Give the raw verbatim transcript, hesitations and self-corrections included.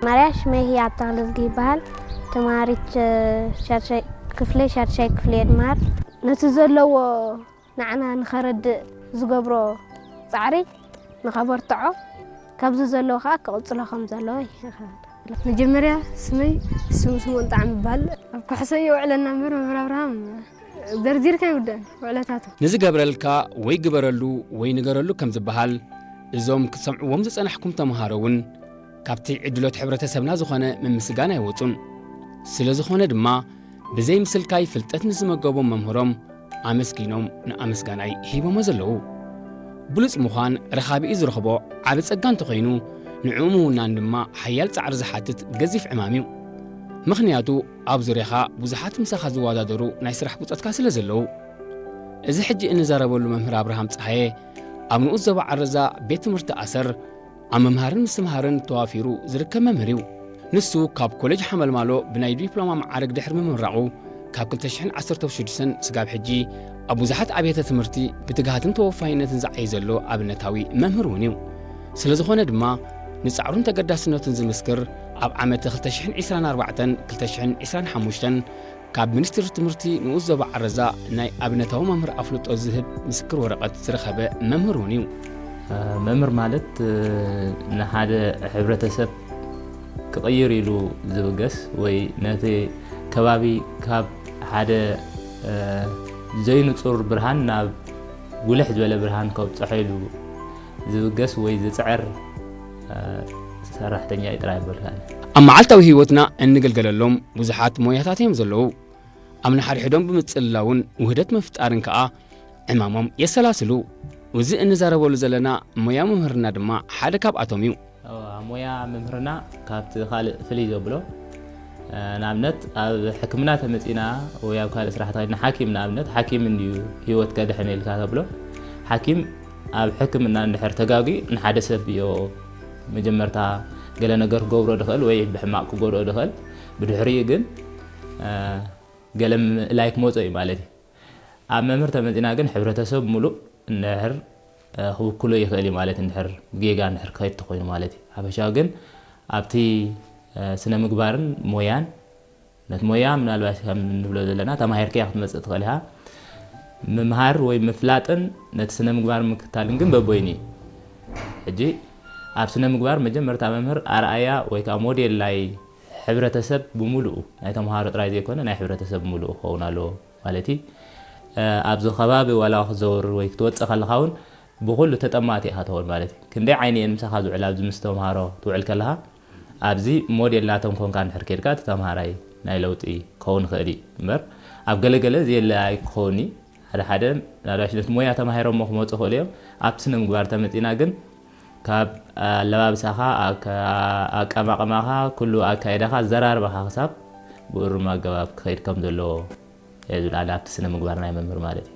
ማርያሽ መህያ አታለዝጊ ይባል ተማሪት ሸርሸይ ክፍሌ ሸርሸይ ክፍሌ ድማር ነትዘለዎ ንዓና ንኸረድ ዝገብሮ ጻዕሪ ንኸበርትዖ ካብዝ ዘለዎ ኸ ከቕጽለኸም ዘለዎ መጀመርያ ስመይ ስሙ ስሙን ጣዕም ይባል ኣብ ኩሕሰይ ውዕለና ምር መምህር አብርሃም ዘርዚርካ ይውዳን ውዕለታቱ ነዚ ገብረልካ ወይ ግበረሉ ወይ ንገረሉ ከም ዝበሃል እዞም ክሰምዕዎም ዝጸናሕኩም ተምሃሮውን ካብቲ ዕድሎት ሕብረተሰብና ዝኾነ ምምስጋና ይወጹን ስለ ዝኾነ ድማ ብዘይ ምስልካይ ፍልጠት ንዝመገቦም መምህሮም ኣመስጊኖም ንኣመስጋናይ ሂቦሞ ዘለዉ ብሉጽ ምዃን ረኻቢኡ ዝረኽቦ ዓብ ጸጋ እንተኾይኑ ንዕኡ ምውናን ድማ ሓያል ጻዕሪ ዝሓትት ገዚፍ ዕማም እዩ ምኽንያቱ ኣብ ዙርያኻ ብዙሓት ምሳኻ ዝወዳደሩ ናይ ስራሕ ቡጸትካ ስለ ዘለዉ እዚ ሕጂ እንዛረበሉ መምህር አብርሃም ፀሓየ ኣብ ንኡስ ዘባዓረዛ ቤት ትምህርቲ ኣሰር ኣብ መምሃርን ምስትምሃርን ተዋፊሩ ዝርከብ መምህር እዩ ንሱ ካብ ኮሌጅ ሓመልማሎ ብናይ ዲፕሎማ ማዕረግ ድሕሪ ምምራቑ ካብ ክልተ ሽሕን ዓሰርተ ሽዱሽተ ስጋብ ሕጂ ኣብ ብዙሓት ኣብያተ ትምህርቲ ብትግሃትን ተወፋይነትን ዝዓይ ዘሎ ኣብነታዊ መምህር እውን እዩ ስለ ዝኾነ ድማ ንጻዕሩን ተገዳስነቱን ዝምስክር ኣብ ዓመት ክልተ ሽሕን ዒስራን ኣርባዕተን ክልተ ሽሕን ዒስራን ሓሙሽተን ካብ ሚኒስትሪ ትምህርቲ ንኡስ ዘባዓረዛ ናይ ኣብነታዊ መምህር ኣፍልጦ ዝህብ ምስክር ወረቐት ዝረኸበ መምህር እውን እዩ መምህር ማለት ንሓደ ሕብረተሰብ ክቕይር ኢሉ ዝብገስ ወይ ነቲ ከባቢ ካብ ሓደ ዘይንጹር ብርሃን ናብ ጉልሕ ዝበለ ብርሃን ከብጽሕ ኢሉ ዝብገስ ወይ ዝጽዕር ሰራሕተኛ ይጥራይ ይበልካል ኣብ መዓልታዊ ህይወትና እንገልገለሎም ብዙሓት ሞያታት እዮም ዘለዉ ኣብ ንሓድሕዶም ብምጽላውን ውህደት ምፍጣርን ከዓ ዕማሞም የሰላስሉ እዚ እንዛረበሉ ዘለና ሞያ መምህርና ድማ ሓደ ካብኣቶም እዩ ሞያ መምህርና ካብቲ ካልእ ፍልይ ዘብሎ ንኣብነት ኣብ ሕክምና ተመጺና ወይ ኣብ ካልእ ስራሕቲ ንሓኪም ንኣብነት ሓኪም እንድዩ ህይወት ከድሕን ኢልካ ተብሎ ሓኪም ኣብ ሕክምና እንድሕር ተጋጊ ንሓደ ሰብ እዮ መጀመርታ ገለ ነገር ክገብሮ ድኽእል ወይ ብሕማቕ ክጎድኦ ድኽእል ብድሕሪኡ ግን ገለ ላይ ክመጾ እዩ ማለት እዩ ኣብ መምህር ተመጺና ግን ሕብረተሰብ ሙሉእ እንድሕር ክውክሎ ይኽእል እዩ ማለት እንድሕር ጌጋ እንድሕር ከይድ ተኾይኑ ማለት እዩ ሓፈሻዊ ግን ኣብቲ ስነ ምግባርን ሞያን ነቲ ሞያ ምናልባት ከም ንብሎ ዘለና ተማሂርካ ክትመጽእ ትኽእል ኢኻ ምምሃር ወይ ምፍላጥን ነቲ ስነ ምግባር ምክታልን ግን በቦይኒ ሕጂ ኣብ ስነ ምግባር መጀመርታ መምህር ኣርኣያ ወይ ከዓ ሞዴል ላይ ሕብረተሰብ ብሙሉእ ናይ ተምሃሮ ጥራይ ዘይኮነ ናይ ሕብረተሰብ ሙሉእ ክኸውን ኣለዎ ማለት እዩ ኣብዚ ከባቢ ዋላ ክዘውር ወይ ክትወፅእ ከለኻ እውን ብኩሉ ተጠማቲ ኢኻ ትኸውን ማለት እዩ ክንደይ ዓይኒ እየን ምሳኻ ዝውዕል ኣብዚ ምስ ተምሃሮ ትውዕል ከለኻ ኣብዚ ሞዴል ናቶም ኮንካ እንድሕር ከይድካ እቲ ተምሃራይ ናይ ለውጢ ክኸውን ይኽእል እዩ እምበር ኣብ ገለገለ ዘየለይ ክኸውን ሓደ ሓደ ናላሽ ነቲ ሞያ ተማሂሮሞ ክመፁ ይኽእሉ እዮም ኣብ ስነ ምግባር ተመፂና ግን ካብ ኣለባብሳኻ ኣቀማቕማኻ ኩሉ ኣካይዳኻ ዘራርበኻ ክሳብ ብእሩም ኣገባብ ክኸይድ ከም ዘለዎ የዝብላል ኣብቲ ስነ ምግባር ናይ መምህር ማለት እዩ